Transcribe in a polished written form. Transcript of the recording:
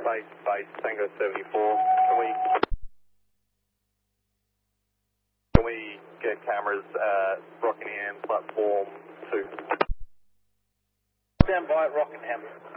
base, Tango 74. Can we get cameras at Rockingham platform 2? Stand by at Rockingham.